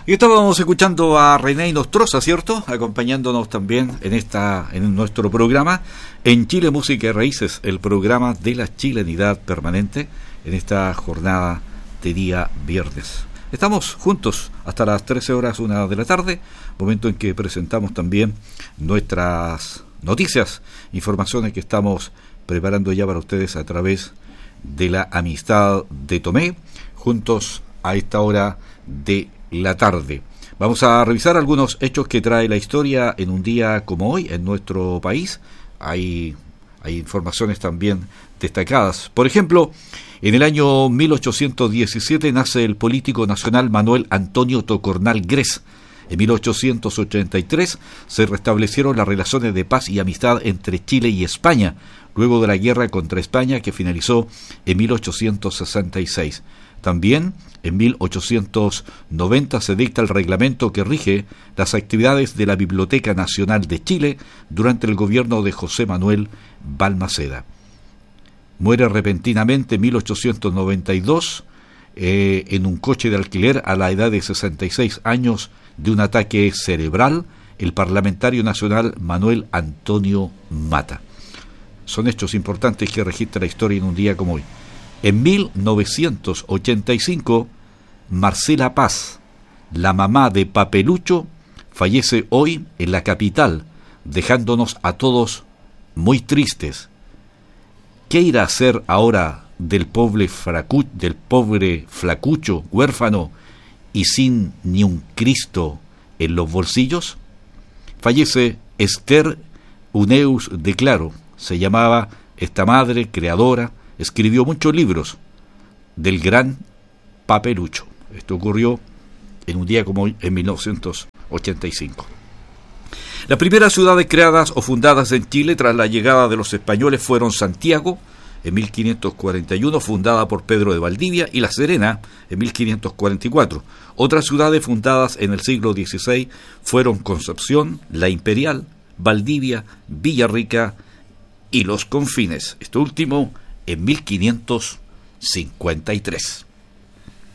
Y estábamos escuchando a René Nostroza, ¿cierto? Acompañándonos también en nuestro programa en Chile Música y Raíces, el programa de la chilenidad permanente en esta jornada de día viernes. Estamos juntos hasta las 13:01 de la tarde, momento en que presentamos también nuestras noticias, informaciones que estamos preparando ya para ustedes a través de la amistad de Tomé, juntos a esta hora de la tarde. Vamos a revisar algunos hechos que trae la historia en un día como hoy en nuestro país. Hay informaciones también destacadas. Por ejemplo, en el año 1817 nace el político nacional Manuel Antonio Tocornal Gres. En 1883 se restablecieron las relaciones de paz y amistad entre Chile y España, luego de la guerra contra España que finalizó en 1866. También en 1890 se dicta el reglamento que rige las actividades de la Biblioteca Nacional de Chile durante el gobierno de José Manuel Balmaceda. Muere repentinamente en 1892 en un coche de alquiler a la edad de 66 años de un ataque cerebral el parlamentario nacional Manuel Antonio Mata. Son hechos importantes que registra la historia en un día como hoy. En 1985, Marcela Paz, la mamá de Papelucho, fallece hoy en la capital, dejándonos a todos muy tristes. ¿Qué irá a hacer ahora del pobre flacucho, huérfano y sin ni un Cristo en los bolsillos? Fallece Esther Uneus de Claro, se llamaba esta madre creadora. Escribió muchos libros del gran Papelucho. Esto ocurrió en un día como hoy, en 1985. Las primeras ciudades creadas o fundadas en Chile tras la llegada de los españoles fueron Santiago, en 1541, fundada por Pedro de Valdivia, y La Serena, en 1544. Otras ciudades fundadas en el siglo XVI fueron Concepción, La Imperial, Valdivia, Villarrica y Los Confines. Esto último en 1553.